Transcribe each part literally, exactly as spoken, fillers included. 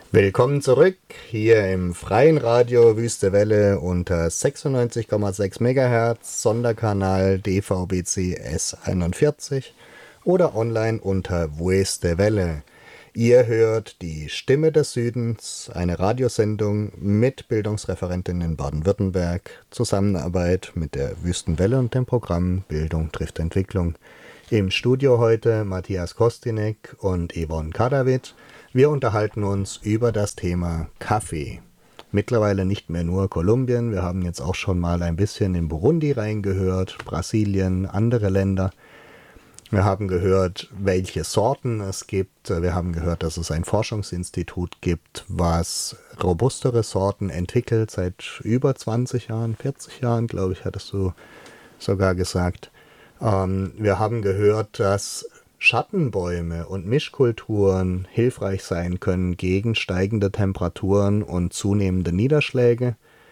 Willkommen zurück hier im freien Radio Wüste Welle unter sechsundneunzig Komma sechs Megahertz, Sonderkanal D V B C S einundvierzig oder online unter Wüste Welle. Ihr hört die Stimme des Südens, eine Radiosendung mit Bildungsreferentin in Baden-Württemberg, Zusammenarbeit mit der Wüstenwelle und dem Programm Bildung trifft Entwicklung. Im Studio heute Matthias Kostinek und Yvonne Kadavid. Wir unterhalten uns über das Thema Kaffee. Mittlerweile nicht mehr nur Kolumbien, wir haben jetzt auch schon mal ein bisschen in Burundi reingehört, Brasilien, andere Länder. Wir haben gehört, welche Sorten es gibt. Wir haben gehört, dass es ein Forschungsinstitut gibt, was robustere Sorten entwickelt, seit über zwanzig Jahren, vierzig Jahren, glaube ich, hattest du sogar gesagt. Ähm, wir haben gehört, dass Schattenbäume und Mischkulturen hilfreich sein können gegen steigende Temperaturen und zunehmende Niederschläge.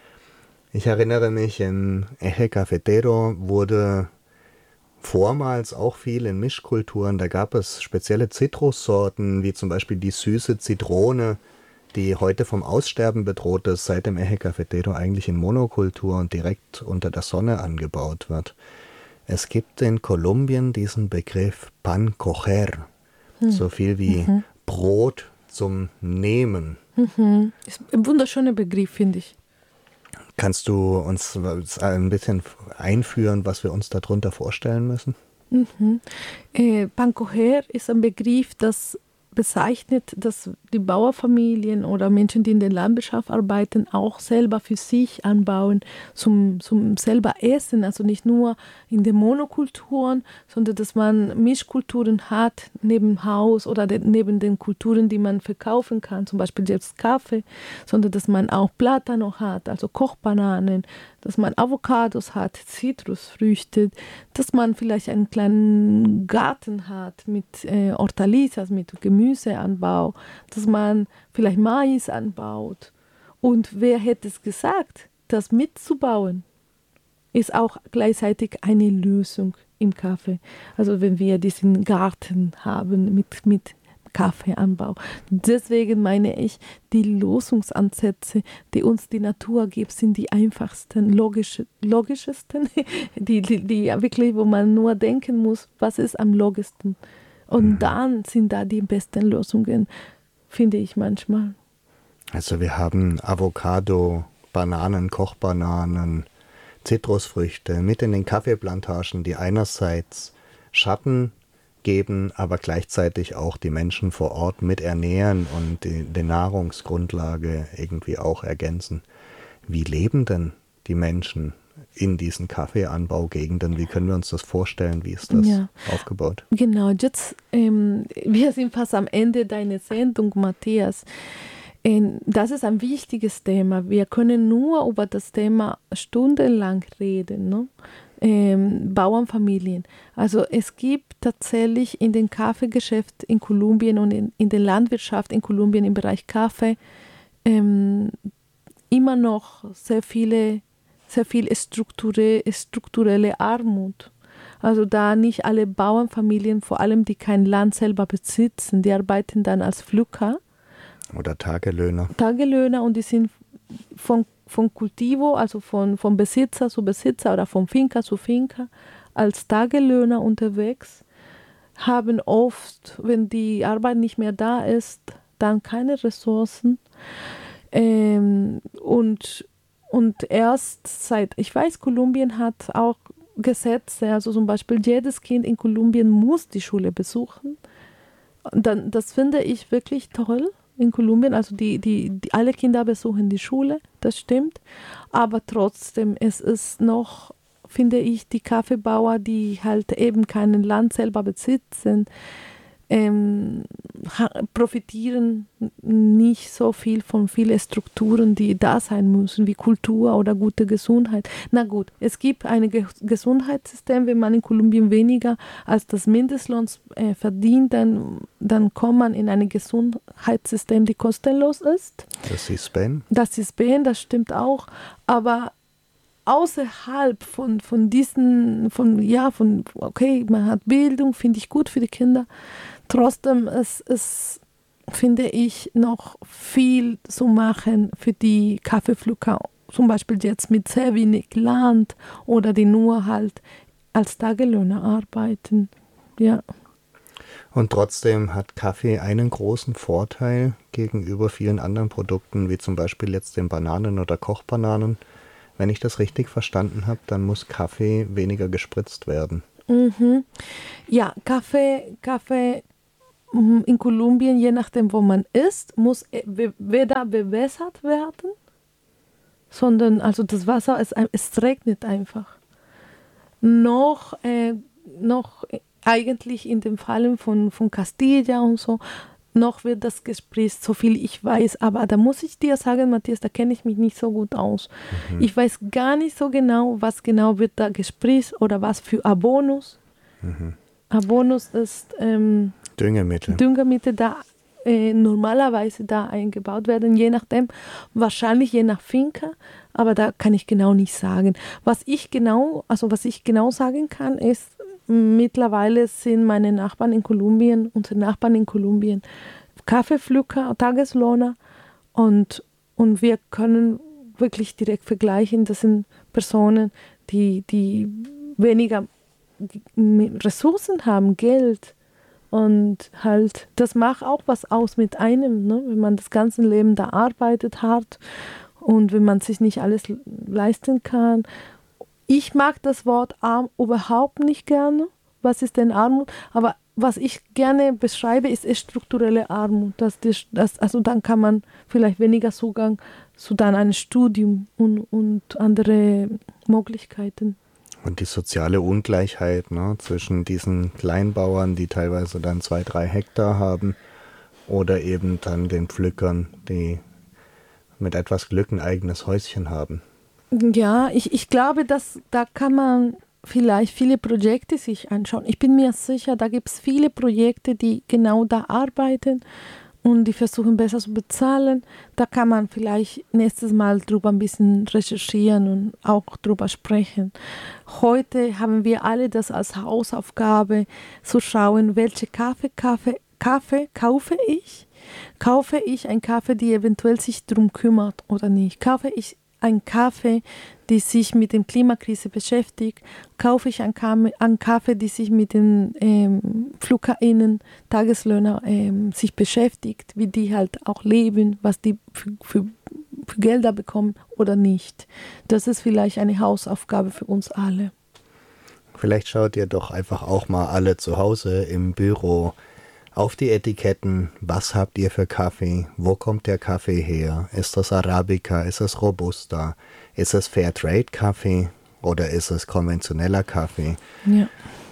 Ich erinnere mich, im Eje Cafetero wurde vormals auch viel in Mischkulturen, da gab es spezielle Zitrussorten, wie zum Beispiel die süße Zitrone, die heute vom Aussterben bedroht ist, seit dem Eje Cafetero eigentlich in Monokultur und direkt unter der Sonne angebaut wird. Es gibt in Kolumbien diesen Begriff Pan coger, hm. so viel wie mhm. Brot zum Nehmen. Mhm. Ist ein wunderschöner Begriff, finde ich. Kannst du uns ein bisschen einführen, was wir uns darunter vorstellen müssen? Mhm. Äh, Pan coger ist ein Begriff, das bezeichnet, dass die Bauernfamilien oder Menschen, die in der Landwirtschaft arbeiten, auch selber für sich anbauen, zum, zum selber essen. Also nicht nur in den Monokulturen, sondern dass man Mischkulturen hat neben Haus oder de, neben den Kulturen, die man verkaufen kann, zum Beispiel jetzt Kaffee, sondern dass man auch Platano hat, also Kochbananen, dass man Avocados hat, Zitrusfrüchte, dass man vielleicht einen kleinen Garten hat mit äh, Hortalizas, mit Gemüseanbau, dass man vielleicht Mais anbaut. Und wer hätte es gesagt, das mitzubauen, ist auch gleichzeitig eine Lösung im Kaffee. Also wenn wir diesen Garten haben mit, mit Kaffeeanbau. Deswegen meine ich, die Lösungsansätze, die uns die Natur gibt, sind die einfachsten, logisch, logischesten, die, die, die wirklich, wo man nur denken muss, was ist am logischsten. Und dann sind da die besten Lösungen, finde ich manchmal. Also wir haben Avocado, Bananen, Kochbananen, Zitrusfrüchte mit in den Kaffeeplantagen, die einerseits Schatten geben, aber gleichzeitig auch die Menschen vor Ort mit ernähren und die, die Nahrungsgrundlage irgendwie auch ergänzen. Wie leben denn die Menschen in diesen Kaffeeanbaugegenden? Wie können wir uns das vorstellen? Wie ist das ja aufgebaut? Genau, jetzt, ähm, wir sind fast am Ende deiner Sendung, Matthias. Ähm, das ist ein wichtiges Thema. Wir können nur über das Thema stundenlang reden, ne? Ähm, Bauernfamilien. Also es gibt tatsächlich in den Kaffeegeschäft in Kolumbien und in, in der Landwirtschaft in Kolumbien im Bereich Kaffee ähm, immer noch sehr viele, sehr viel strukture, strukturelle Armut. Also da nicht alle Bauernfamilien, vor allem die kein Land selber besitzen, die arbeiten dann als Pflücker. Oder Tagelöhner. Tagelöhner und die sind von von Cultivo, also von, von Besitzer zu Besitzer oder von Finca zu Finca, als Tagelöhner unterwegs, haben oft, wenn die Arbeit nicht mehr da ist, dann keine Ressourcen. Ähm, und, und erst seit, ich weiß, Kolumbien hat auch Gesetze, also zum Beispiel jedes Kind in Kolumbien muss die Schule besuchen. Dann, das finde ich wirklich toll. In Kolumbien, also die, die, die, alle Kinder besuchen die Schule, das stimmt, aber trotzdem, es ist noch, finde ich, die Kaffeebauer, die halt eben kein Land selber besitzen, ähm, profitieren nicht so viel von vielen Strukturen, die da sein müssen, wie Kultur oder gute Gesundheit. Na gut, es gibt ein Ge- Gesundheitssystem, wenn man in Kolumbien weniger als das Mindestlohn äh, verdient, dann, dann kommt man in ein Gesundheitssystem, die kostenlos ist. Das ist Spain. Das ist Spain, das stimmt auch, aber außerhalb von, von diesen, von, ja, von, okay, man hat Bildung, finde ich gut für die Kinder. Trotzdem, es, es finde ich, noch viel zu machen für die Kaffeepflücker. Zum Beispiel jetzt mit sehr wenig Land oder die nur halt als Tagelöhner arbeiten. Ja. Und trotzdem hat Kaffee einen großen Vorteil gegenüber vielen anderen Produkten, wie zum Beispiel jetzt den Bananen oder Kochbananen. Wenn ich das richtig verstanden habe, dann muss Kaffee weniger gespritzt werden. Mhm. Ja, Kaffee, Kaffee in Kolumbien, je nachdem, wo man ist, muss weder bewässert werden, sondern also das Wasser, es, es regnet einfach. Noch, äh, noch eigentlich in dem Fall von, von Castilla und so, noch wird das gespritzt, so viel ich weiß. Aber da muss ich dir sagen, Matthias, da kenne ich mich nicht so gut aus. Mhm. Ich weiß gar nicht so genau, was genau wird da gespritzt oder was für Abonus. Mhm. Abonus ist ähm, Düngemittel. Düngemittel da äh, normalerweise da eingebaut werden, je nachdem, wahrscheinlich je nach Finca, aber da kann ich genau nicht sagen. Was ich genau, also was ich genau sagen kann, ist, mittlerweile sind meine Nachbarn in Kolumbien, unsere Nachbarn in Kolumbien, Kaffeepflücker, Tageslohner und, und wir können wirklich direkt vergleichen, das sind Personen, die, die weniger Ressourcen haben, Geld. Und halt, das macht auch was aus mit einem, ne? Wenn man das ganze Leben da arbeitet hat und wenn man sich nicht alles leisten kann. Ich mag das Wort arm überhaupt nicht gerne. Was ist denn Armut? Aber was ich gerne beschreibe, ist, ist strukturelle Armut. Das, das, also dann kann man vielleicht weniger Zugang zu dann einem Studium und, und andere Möglichkeiten. Und die soziale Ungleichheit, ne, zwischen diesen Kleinbauern, die teilweise dann zwei, drei Hektar haben, oder eben dann den Pflückern, die mit etwas Glück ein eigenes Häuschen haben. Ja, ich, ich glaube, dass da kann man vielleicht viele Projekte sich anschauen. Ich bin mir sicher, da gibt es viele Projekte, die genau da arbeiten und die versuchen besser zu bezahlen. Da kann man vielleicht nächstes Mal drüber ein bisschen recherchieren und auch drüber sprechen. Heute haben wir alle das als Hausaufgabe, zu schauen, welche Kaffee, Kaffee, Kaffee kaufe ich? Kaufe ich einen Kaffee, die eventuell sich darum kümmert oder nicht? Kaufe ich einen Kaffee, die sich mit der Klimakrise beschäftigt? Kaufe ich einen Kaffee, einen Kaffee die sich mit den ähm, FluggerInnen, Tageslöhner ähm, sich beschäftigt, wie die halt auch leben, was die für, für, für Gelder bekommen oder nicht? Das ist vielleicht eine Hausaufgabe für uns alle. Vielleicht schaut ihr doch einfach auch mal alle zu Hause im Büro auf die Etiketten, was habt ihr für Kaffee, wo kommt der Kaffee her, ist das Arabica, ist es Robusta, ist es Fairtrade-Kaffee oder ist es konventioneller Kaffee? Ja.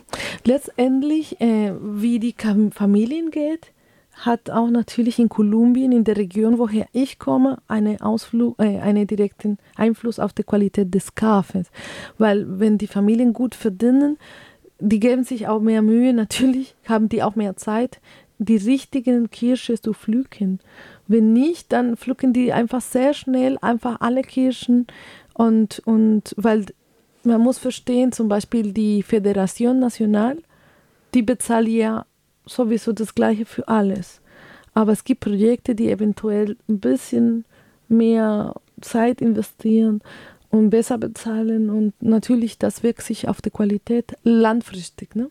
Letztendlich, äh, wie die Familien geht, hat auch natürlich in Kolumbien, in der Region, woher ich komme, eine Ausflug, äh, einen direkten Einfluss auf die Qualität des Kaffees. Weil wenn die Familien gut verdienen, die geben sich auch mehr Mühe, natürlich haben die auch mehr Zeit, die richtigen Kirsche zu pflücken. Wenn nicht, dann pflücken die einfach sehr schnell einfach alle Kirschen und, und weil man muss verstehen, zum Beispiel die Fédération Nationale, die bezahlt ja sowieso das Gleiche für alles. Aber es gibt Projekte, die eventuell ein bisschen mehr Zeit investieren und besser bezahlen und natürlich, das wirkt sich auf die Qualität langfristig, ne?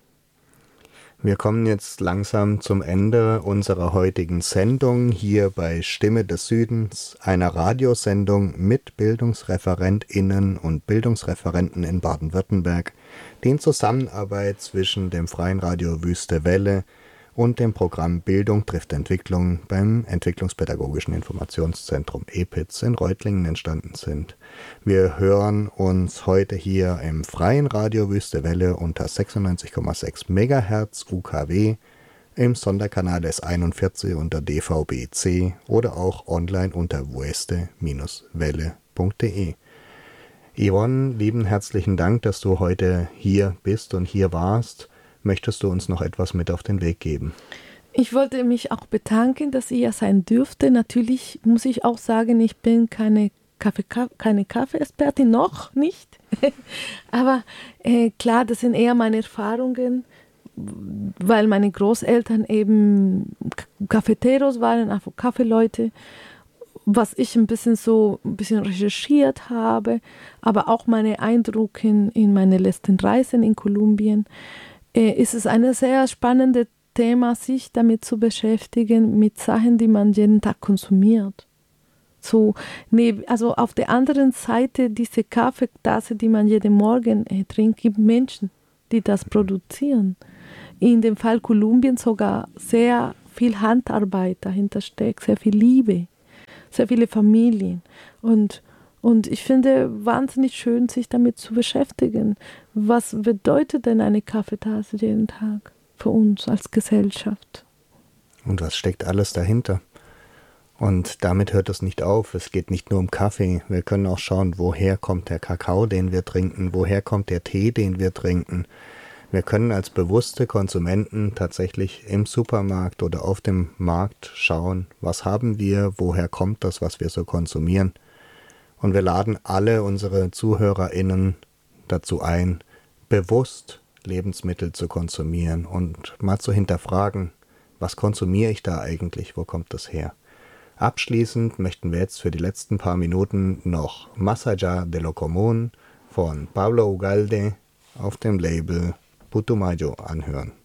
Wir kommen jetzt langsam zum Ende unserer heutigen Sendung hier bei Stimme des Südens, einer Radiosendung mit BildungsreferentInnen und Bildungsreferenten in Baden-Württemberg, die in Zusammenarbeit zwischen dem Freien Radio Wüste Welle und dem Programm Bildung trifft Entwicklung beim Entwicklungspädagogischen Informationszentrum E P I Z in Reutlingen entstanden sind. Wir hören uns heute hier im Freien Radio Wüste Welle unter sechsundneunzig Komma sechs Megahertz U K W, im Sonderkanal S einundvierzig unter D V B C oder auch online unter wueste Welle punkt de. Yvonne, lieben herzlichen Dank, dass du heute hier bist und hier warst. Möchtest du uns noch etwas mit auf den Weg geben? Ich wollte mich auch bedanken, dass ich hier sein dürfte. Natürlich muss ich auch sagen, ich bin keine Kaffee, keine Kaffee-Expertin, noch nicht. Aber äh, klar, das sind eher meine Erfahrungen, weil meine Großeltern eben Cafeteros waren, also Kaffeeleute, was ich ein bisschen so ein bisschen recherchiert habe, aber auch meine Eindrücke in, in meine letzten Reisen in Kolumbien, äh, ist es ein sehr spannendes Thema, sich damit zu beschäftigen, mit Sachen, die man jeden Tag konsumiert. So, nee, also auf der anderen Seite, diese Kaffeetasse, die man jeden Morgen äh, trinkt, gibt Menschen, die das produzieren. In dem Fall Kolumbien sogar sehr viel Handarbeit dahinter steckt, sehr viel Liebe, sehr viele Familien. Und, und ich finde wahnsinnig schön, sich damit zu beschäftigen. Was bedeutet denn eine Kaffeetasse jeden Tag für uns als Gesellschaft? Und was steckt alles dahinter? Und damit hört es nicht auf. Es geht nicht nur um Kaffee. Wir können auch schauen, woher kommt der Kakao, den wir trinken, woher kommt der Tee, den wir trinken. Wir können als bewusste Konsumenten tatsächlich im Supermarkt oder auf dem Markt schauen, was haben wir, woher kommt das, was wir so konsumieren. Und wir laden alle unsere ZuhörerInnen dazu ein, bewusst Lebensmittel zu konsumieren und mal zu hinterfragen, was konsumiere ich da eigentlich, wo kommt das her? Abschließend möchten wir jetzt für die letzten paar Minuten noch Más allá de lo común von Pablo Ugalde auf dem Label Putumayo anhören.